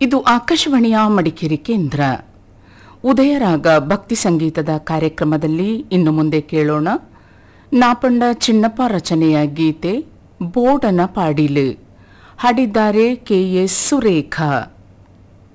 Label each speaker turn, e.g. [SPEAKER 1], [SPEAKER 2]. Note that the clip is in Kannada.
[SPEAKER 1] ಇದು ಆಕಾಶವಾಣಿಯ ಮಡಿಕೇರಿ ಕೇಂದ್ರ. ಉದಯರಾಗ ಭಕ್ತಿ ಸಂಗೀತದ ಕಾರ್ಯಕ್ರಮದಲ್ಲಿ ಇನ್ನು ಮುಂದೆ ಕೇಳೋಣ ನಾಪಂಡ ಚಿನ್ನಪ್ಪ ರಚನೆಯ ಗೀತೆ ಬೋಡನ ಪಾಡಿಲು. ಹಾಡಿದ್ದಾರೆ ಕೆ.ಎಸ್. ಸುರೇಖಾ.